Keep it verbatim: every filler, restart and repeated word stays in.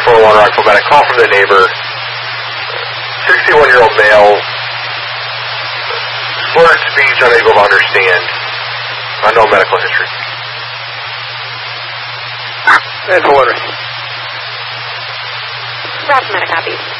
four one Rockville. Got a call from the neighbor. sixty-one-year-old male. Slurred speech, unable to understand. Unknown medical history. ten four one. Route Meta copy.